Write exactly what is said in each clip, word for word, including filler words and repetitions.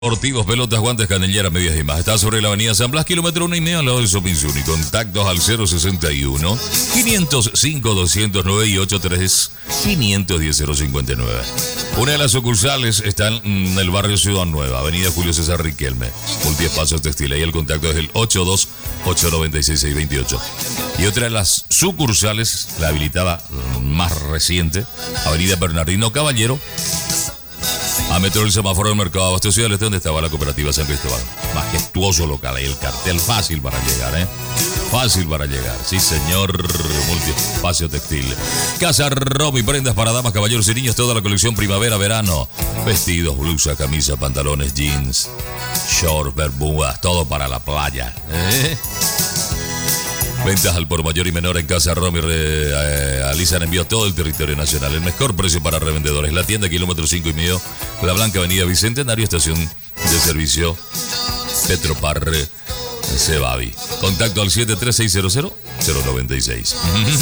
Deportivos, pelotas, guantes, canilleras, medias y más. Está sobre la avenida San Blas, kilómetro uno y medio al lado de Shopping Zuni. Contactos al cero sesenta y uno, quinientos cinco, doscientos nueve y ochenta y tres, quinientos diez, cero cincuenta y nueve. Una de las sucursales está en el barrio Ciudad Nueva, avenida Julio César Riquelme, multiespacios textil. Ahí el contacto es el ocho dos ocho nueve seis seis dos ocho. Y otra de las sucursales, la habilitada más reciente, avenida Bernardino Caballero, a metro del semáforo del mercado abastecido del este, donde estaba la cooperativa San Cristóbal. Majestuoso local, ahí el cartel fácil para llegar, ¿eh? Fácil para llegar, sí señor. Multiespacio textil. Casa Romy, prendas para damas, caballeros y niños, toda la colección primavera, verano. Vestidos, blusa, camisa, pantalones, jeans, shorts, bermudas, todo para la playa, ¿eh? Ventas al por mayor y menor en Casa Romy, realizan envío a todo el territorio nacional. El mejor precio para revendedores. La tienda, kilómetro cinco y medio, La Blanca, avenida Bicentenario, estación de servicio Petropar Cebavi. Contacto al siete tres seis cero cero, cero nueve seis.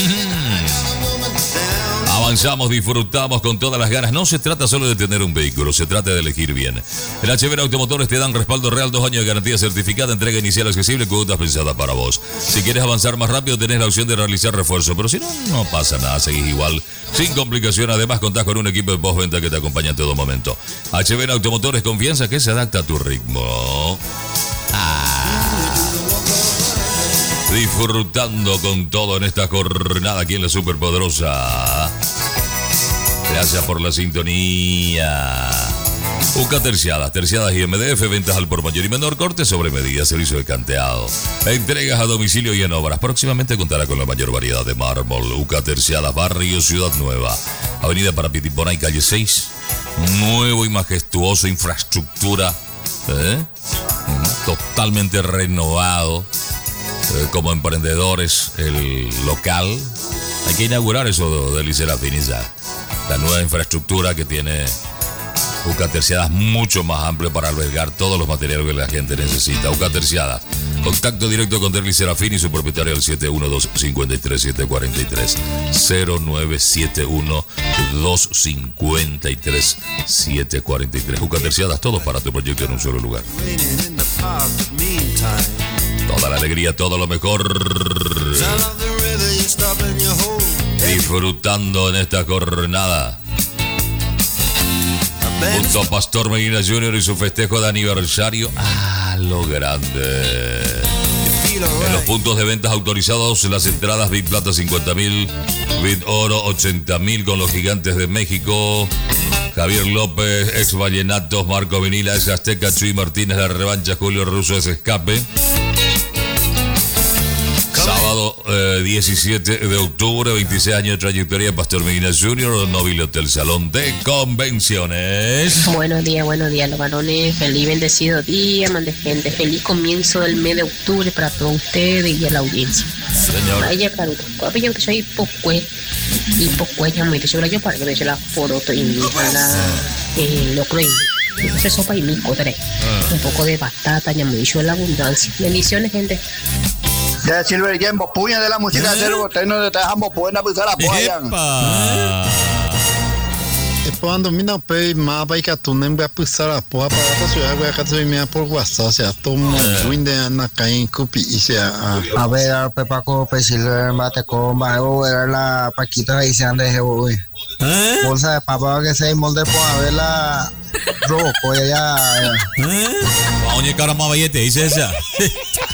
Avanzamos, disfrutamos con todas las ganas. No se trata solo de tener un vehículo, se trata de elegir bien. En H B Automotores te dan respaldo real, dos años de garantía certificada, entrega inicial accesible, cuotas pensadas para vos. Si quieres avanzar más rápido, tenés la opción de realizar refuerzo, pero si no, no pasa nada, seguís igual, sin complicación. Además, contás con un equipo de postventa que te acompaña en todo momento. H B Automotores, confianza que se adapta a tu ritmo. Ah. Disfrutando con todo en esta jornada aquí en la Superpoderosa. Gracias por la sintonía. U K Terciadas, terciadas y M D F, ventas al por mayor y menor, corte sobre medida, servicio de canteado, entregas a domicilio y en obras. Próximamente contará con la mayor variedad de mármol. U K Terciadas, barrio Ciudad Nueva, avenida Parapitipona y calle seis. Nuevo y majestuoso, infraestructura, ¿eh? Totalmente renovado. Eh, como emprendedores, el local, hay que inaugurar eso de Licea Finisa, la nueva infraestructura que tiene U K Terciadas, mucho más amplio para albergar todos los materiales que la gente necesita. U K Terciadas, contacto directo con Derli Serafín y su propietario al siete uno dos, cinco tres siete cuatro tres, cero nueve siete uno, dos cinco tres, siete cuatro tres. U K Terciadas, todo para tu proyecto en un solo lugar. Toda la alegría, todo lo mejor. Disfrutando en esta jornada junto a Pastor Medina junior y su festejo de aniversario a lo grande. En los puntos de ventas autorizados, las entradas Bit Plata cincuenta mil, Bit Oro ochenta mil con los Gigantes de México, Javier López, ex Vallenatos, Marco Vinila, ex Azteca, Chuy Martínez, La Revancha, Julio Russo, es Escape. Sábado eh, diecisiete de octubre, veintiséis años de trayectoria, Pastor Medina junior, Nobil Hotel Salón de Convenciones. Buenos días, buenos días, los varones. Feliz bendecido día, man de gente. Feliz comienzo del mes de octubre para todos ustedes y a la audiencia. Señor. Vaya, claro, yo que soy poco, y poco, ya me dice, yo para que me eche la foto y mi la eh, lo creen. Esa sopa y mi cotre. Un poco de batata, ya me dicho la abundancia. Bendiciones, gente. Ya Silver ya en Bopuña de la música de Cerro Boteño no te dejan Bopuña pues a la polla. Después ando mina pe más para que tú no me pusar a poa para la ciudad voy a casar mi por WhatsApp, o sea, tomo win de ana caen cupi y sea a ver al Pepaco pues Silver mate con barro era la Paquita ahí se anda de güey. Bolsa de papá que se molde por a ver la rojo ya. Vamos a cara más billete, dice esa.